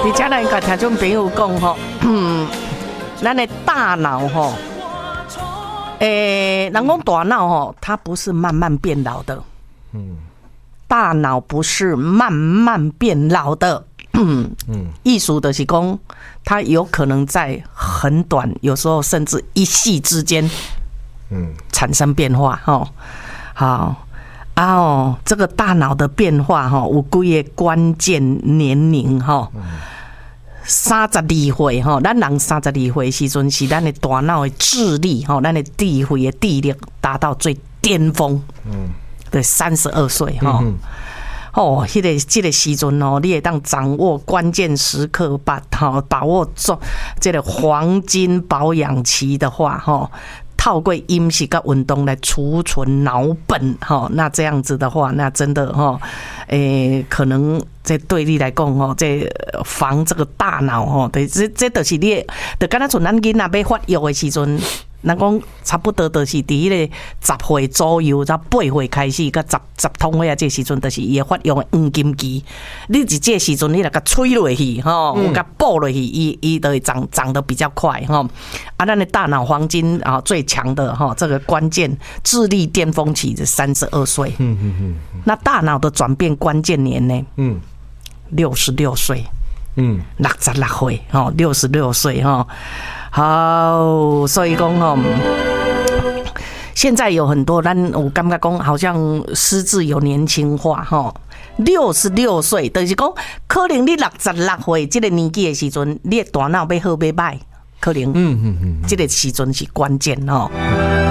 而且咱甲听众朋友讲吼，咱的大脑吼，人讲大脑吼，它不是慢慢变老的，大脑不是慢慢变老的，意思就是讲，它有可能在很短，有时候甚至一夕之间，产生变化吼。好。这个大脑的变化吼，有几个关键年龄吼。32岁吼，咱人32岁时阵是咱的大脑的智力吼，咱的智慧的智力达到最巅峰。对，32岁吼。这个时阵哦，你会当掌握关键时刻，把握住这个黄金保养期的话吼。透过饮食跟运动来储存脑本，那这样子的话，那真的可能这对你来讲这防这个大脑对，这就是你，就敢若像咱囡仔要发育的时阵，咱讲差不多就是伫迄个10岁左右，到8岁开始，到10通岁这时阵，就是伊发育的黄金期。你伫这时阵，你来甲吹落去，有甲补落去，伊就会长得比较快，咱的大脑黄金最强的这个关键智力巅峰期是32岁。那大脑的转变关键年呢？66岁。66岁，66岁好，所以讲现在有很多我感觉讲好像失智有年轻化66岁，就是讲可能你66岁这个年纪的时阵，你的大脑要好要歹，可能这个时阵是关键